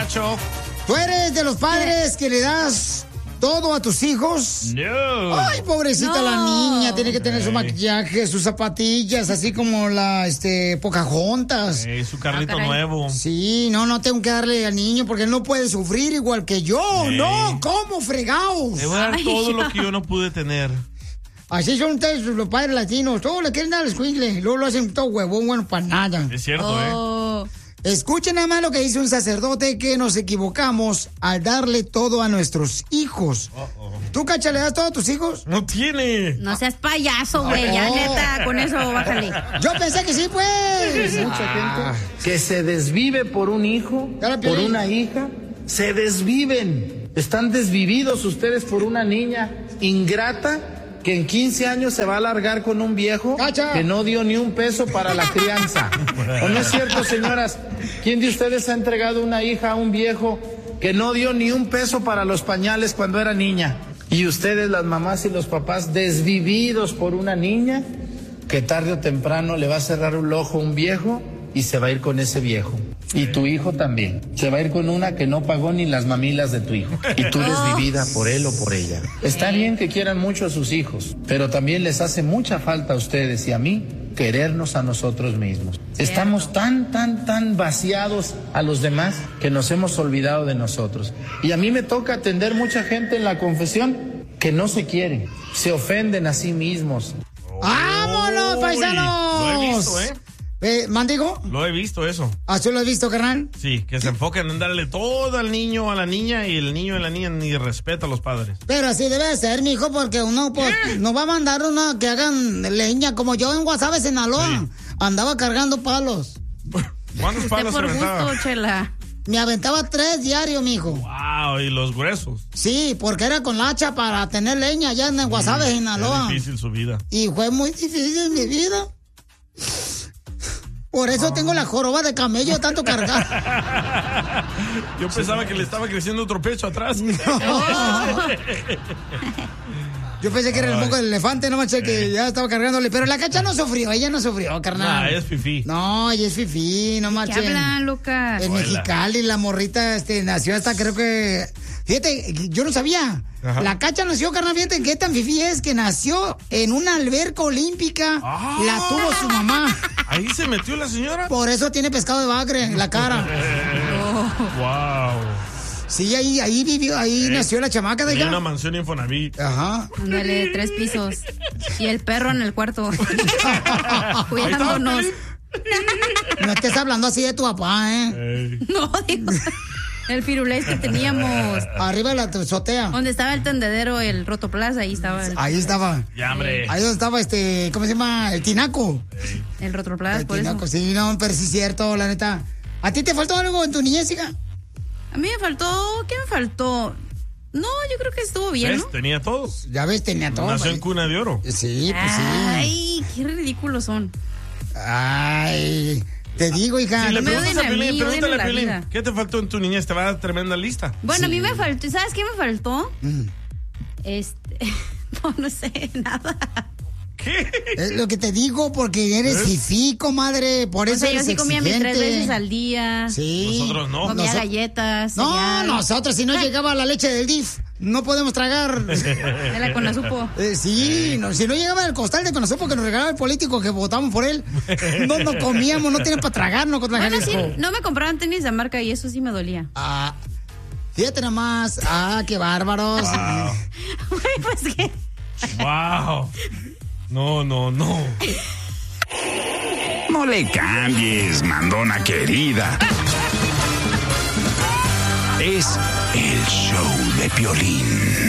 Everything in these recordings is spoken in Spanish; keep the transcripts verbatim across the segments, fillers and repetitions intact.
Cacho. ¿Tú eres de los padres que le das todo a tus hijos? No. Ay, pobrecita No. la niña, tiene que tener su Ey. maquillaje, sus zapatillas, así como la, este, Pocahontas. Ey, su carrito Ah, caray. nuevo. Sí, no, no tengo que darle al niño porque él no puede sufrir igual que yo. Ey. No, ¿cómo fregados? Le voy a dar Ay, todo ya. lo que yo no pude tener. Así son ustedes los padres latinos. Todos le quieren dar al escuincle. Luego lo hacen todo huevón, bueno, para nada. Es cierto, ¿eh? Oh. Escuchen nada más lo que dice un sacerdote, que nos equivocamos al darle todo a nuestros hijos. Uh-oh. ¿Tú, Cacha, le das todo a tus hijos? No tiene. No seas payaso, güey. Ya, Oh. neta, con eso bájale. Yo pensé que sí, pues. Mucha gente que se desvive por un hijo, Dale, por Piolín. una hija, se desviven. Están desvividos ustedes por una niña ingrata que en quince años se va a largar con un viejo ¡Cacha! que no dio ni un peso para la crianza. ¿O no es cierto, señoras? ¿Quién de ustedes ha entregado una hija a un viejo que no dio ni un peso para los pañales cuando era niña? Y ustedes, las mamás y los papás, desvividos por una niña que tarde o temprano le va a cerrar un ojo a un viejo y se va a ir con ese viejo. Y tu hijo también. Se va a ir con una que no pagó ni las mamilas de tu hijo. Y tú desvivida por él o por ella. Está bien que quieran mucho a sus hijos, pero también les hace mucha falta a ustedes y a mí querernos a nosotros mismos. Estamos tan, tan, tan vaciados a los demás que nos hemos olvidado de nosotros. Y a mí me toca atender mucha gente en la confesión que no se quiere, se ofenden a sí mismos. ¡Vámonos, Uy, paisanos! Lo he visto, ¿eh? Eh, ¿Mandigo? Lo he visto eso. ¿Así lo has visto, carnal? Sí, que se enfocan en darle todo al niño, a la niña, y el niño y la niña ni respeta a los padres. Pero así debe ser, mijo, porque uno pues no va a mandar uno que hagan leña como yo en Guasave, Sinaloa. Sí. Andaba cargando palos. ¿Cuántos Esté palos se por aventaba? gusto, chela. Me aventaba tres diarios, mijo. Wow, y los gruesos. Sí, porque era con la hacha para tener leña allá en Guasave, Sinaloa. Es difícil su vida. Y fue muy difícil mi vida. Por eso tengo la joroba de camello de tanto cargar. Yo pensaba que le estaba creciendo otro pecho atrás. Yo pensé que era el moco del elefante, no manches, que ya estaba cargándole. Pero la Cacha no sufrió, ella no sufrió, carnal. Nah, es fifí. No, ella es fifí, no ¿Qué manches. hablan, Lucas? En Mexicali, la morrita este, nació hasta creo que... Fíjate, yo no sabía. Ajá. La Cacha nació, carnal, fíjate qué tan fifí es que nació en una alberca olímpica. Ah. La tuvo su mamá. Ahí se metió la señora. Por eso tiene pescado de bagre en la cara. Wow. Sí, ahí, ahí vivió, ahí Eh, nació la chamaca de Tenía ella. una mansión Infonavit. Ajá. Ándale, tres pisos. Y el perro en el cuarto. Cuidándonos. No estés hablando así de tu papá, ¿eh? Ey. No, digo. El firulés que teníamos. Arriba de la azotea. Donde estaba el tendedero, el Rotoplaza, ahí estaba el, Ahí estaba. Ya, hombre. Ahí donde estaba este, ¿cómo se llama? El tinaco. el Rotoplaza, El por eso. tinaco, sí, no, pero sí es cierto, la neta. ¿A ti te faltó algo en tu niñez, hija? A mí me faltó, ¿qué me faltó? No, yo creo que estuvo bien, ¿Ves? ¿no? Tenía todo. Ya ves, tenía todo. Nació en vale. cuna de oro. Sí, pues sí. Ay, qué ridículos son. Ay, te digo, hija. Si le me preguntas odien a a mí, Piolín, pregúntale odien a la Piolín, vida. ¿qué te faltó en tu niñez? Te va a dar tremenda lista. Bueno, a mí Sí. me faltó, ¿sabes qué me faltó? Mm. Este, no, no sé, nada. ¿Qué? Es lo que te digo, porque eres ¿Ves? fifí, comadre. Por O eso sea, yo eres sí comía mis exigente. tres veces al día. Sí. Nosotros no. Comía Noso- galletas. No, cereal. nosotros, si no llegaba la leche del D I F, no podemos tragar. De la Conasupo. Eh, sí, no, si no llegaba el costal de Conasupo que nos regalaba el político que votamos por él, no nos comíamos, no tienen para tragarnos contra Bueno, sí, Jalisco. no me compraban tenis de marca y eso sí me dolía. Ah, fíjate nomás, ah, qué bárbaros. Güey, pues que... Wow. No, no, no. No le cambies, mandona querida. Es el show de Piolín.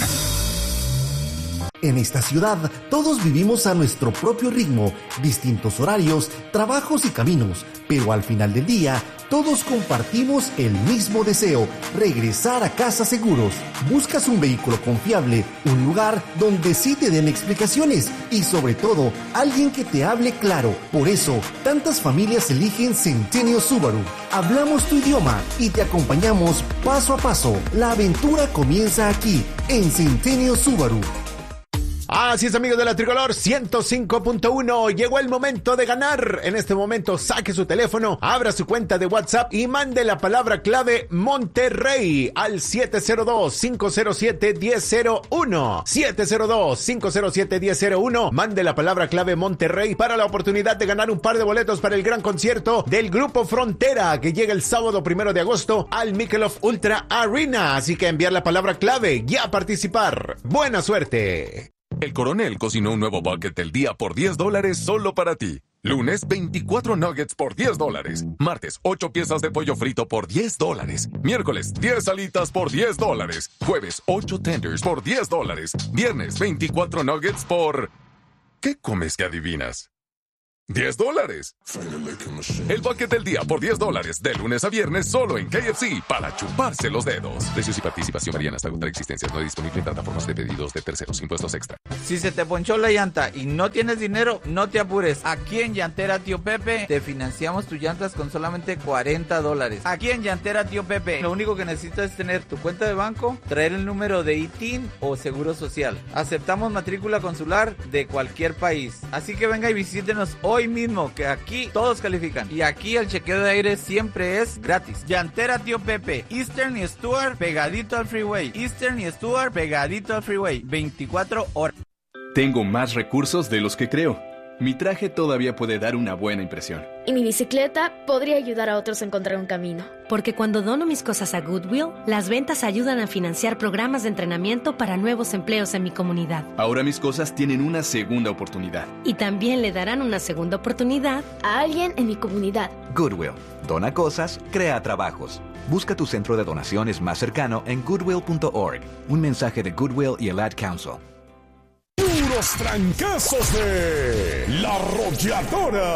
En esta ciudad, todos vivimos a nuestro propio ritmo, distintos horarios, trabajos y caminos, pero al final del día, todos compartimos el mismo deseo, regresar a casa seguros. Buscas un vehículo confiable, un lugar donde sí te den explicaciones y sobre todo, alguien que te hable claro. Por eso, tantas familias eligen Centennial Subaru. Hablamos tu idioma y te acompañamos paso a paso. La aventura comienza aquí, en Centennial Subaru. Así es, amigos de la Tricolor ciento cinco punto uno. Llegó el momento de ganar. En este momento saque su teléfono, abra su cuenta de WhatsApp y mande la palabra clave Monterrey al siete cero dos, cinco cero siete, uno cero cero uno. siete cero dos, cinco cero siete, uno cero cero uno. Mande la palabra clave Monterrey para la oportunidad de ganar un par de boletos para el gran concierto del Grupo Frontera, que llega el sábado primero de agosto al Michelob Ultra Arena. Así que enviar la palabra clave y a participar. ¡Buena suerte! El Coronel cocinó un nuevo bucket del día por diez dólares solo para ti. Lunes, veinticuatro nuggets por diez dólares. Martes, ocho piezas de pollo frito por diez dólares. Miércoles, diez alitas por diez dólares. Jueves, ocho tenders por diez dólares. Viernes, veinticuatro nuggets por... ¿Qué comes que adivinas? diez dólares. El bucket del día por diez dólares, de lunes a viernes, solo en K F C, para chuparse los dedos. Precios y participación varían hasta contra existencias. No disponible en plataformas de pedidos de terceros. Impuestos extra. Si se te ponchó la llanta y no tienes dinero, no te apures. Aquí en Llantera Tío Pepe te financiamos tus llantas con solamente cuarenta dólares. Aquí en Llantera Tío Pepe, lo único que necesitas es tener tu cuenta de banco, traer el número de I T I N o Seguro Social. Aceptamos matrícula consular de cualquier país. Así que venga y visítenos hoy mismo, que aquí todos califican. Y aquí el chequeo de aire siempre es gratis. Llantera Tío Pepe, Eastern y Stuart pegadito al freeway. Eastern y Stuart pegadito al freeway. veinticuatro horas. Tengo más recursos de los que creo. Mi traje todavía puede dar una buena impresión. Y mi bicicleta podría ayudar a otros a encontrar un camino. Porque cuando dono mis cosas a Goodwill, las ventas ayudan a financiar programas de entrenamiento para nuevos empleos en mi comunidad. Ahora mis cosas tienen una segunda oportunidad. Y también le darán una segunda oportunidad a alguien en mi comunidad. Goodwill. Dona cosas, crea trabajos. Busca tu centro de donaciones más cercano en goodwill punto org. Un mensaje de Goodwill y el Ad Council. Puros trancazos de La Arrolladora.